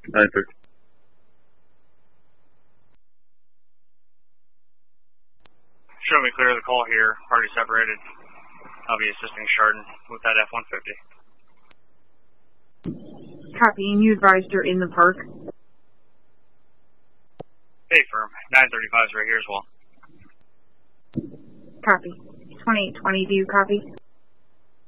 9:30. Show me clear of the call here. Party separated. I'll be assisting Chardon with that F-150. Copy, and you advised her in the park. Hey, firm. 935 is right here as well. Copy. 2820, do you copy?